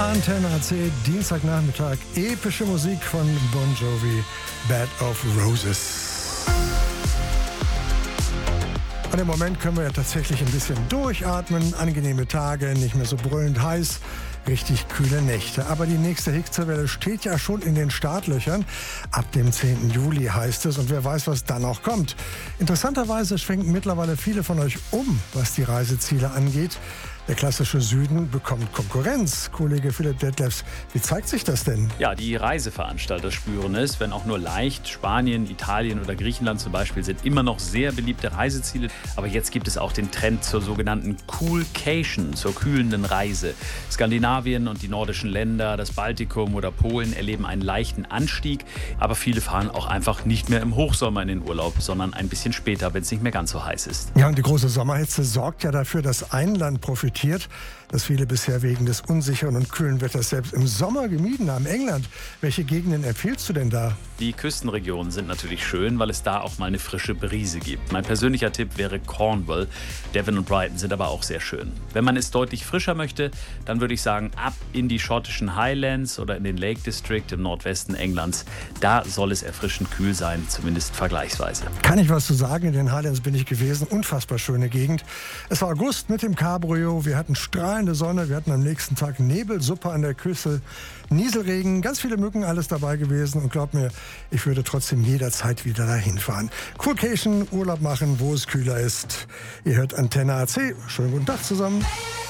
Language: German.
Antenne AC, Dienstagnachmittag, epische Musik von Bon Jovi, Bed of Roses. Und im Moment können wir ja tatsächlich ein bisschen durchatmen, angenehme Tage, nicht mehr so brüllend heiß, richtig kühle Nächte. Aber die nächste Hitzewelle steht ja schon in den Startlöchern. Ab dem 10. Juli heißt es und wer weiß, was dann noch kommt. Interessanterweise schwenken mittlerweile viele von euch um, was die Reiseziele angeht. Der klassische Süden bekommt Konkurrenz. Kollege Philipp Detlefs, wie zeigt sich das denn? Ja, die Reiseveranstalter spüren es, wenn auch nur leicht. Spanien, Italien oder Griechenland zum Beispiel sind immer noch sehr beliebte Reiseziele. Aber jetzt gibt es auch den Trend zur sogenannten Coolcation, zur kühlenden Reise. Skandinavien und die nordischen Länder, das Baltikum oder Polen erleben einen leichten Anstieg. Aber viele fahren auch einfach nicht mehr im Hochsommer in den Urlaub, sondern ein bisschen später, wenn es nicht mehr ganz so heiß ist. Ja, und die große Sommerhitze sorgt ja dafür, dass ein Land profitiert, das viele bisher wegen des unsicheren und kühlen Wetters selbst im Sommer gemieden haben. England, welche Gegenden empfiehlst du denn da? Die Küstenregionen sind natürlich schön, weil es da auch mal eine frische Brise gibt. Mein persönlicher Tipp wäre Cornwall. Devon und Brighton sind aber auch sehr schön. Wenn man es deutlich frischer möchte, dann würde ich sagen, ab in die schottischen Highlands oder in den Lake District im Nordwesten Englands. Da soll es erfrischend kühl sein, zumindest vergleichsweise. Kann ich was zu sagen? In den Highlands bin ich gewesen. Unfassbar schöne Gegend. Es war August mit dem Cabrio. Wir hatten strahlende Sonne. Wir hatten am nächsten Tag Nebelsuppe an der Küste. Nieselregen, ganz viele Mücken, alles dabei gewesen. Und glaub mir, ich würde trotzdem jederzeit wieder dahin fahren. Coolcation, Urlaub machen, wo es kühler ist. Ihr hört Antenne AC. Schönen guten Tag zusammen.